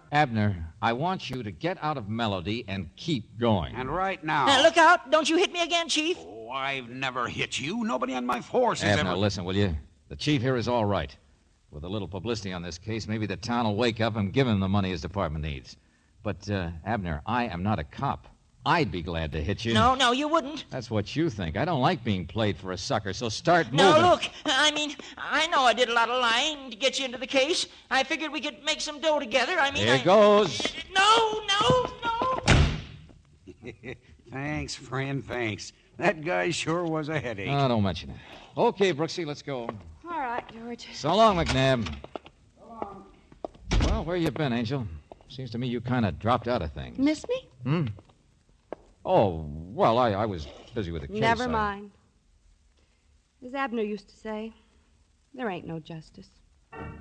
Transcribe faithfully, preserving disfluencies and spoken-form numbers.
Abner, I want you to get out of Melody and keep going. And right now... Now, look out. Don't you hit me again, Chief. Oh, I've never hit you. Nobody on my force has Abner, ever... listen, will you? The chief here is all right. With a little publicity on this case, maybe the town will wake up and give him the money his department needs. But, uh, Abner, I am not a cop. I'd be glad to hit you. No, no, you wouldn't. That's what you think. I don't like being played for a sucker, so start moving. No, look, I mean, I know I did a lot of lying to get you into the case. I figured we could make some dough together. I mean, Here I... goes. No, no, no. Thanks, friend, thanks. That guy sure was a headache. Oh, don't mention it. Okay, Brooksy, let's go. All right, George. So long, McNabb. So long. Well, where you been, Angel? Seems to me you kind of dropped out of things. Miss me? Hmm? Oh, well, I, I was busy with the case. Never I... mind. As Abner used to say, there ain't no justice.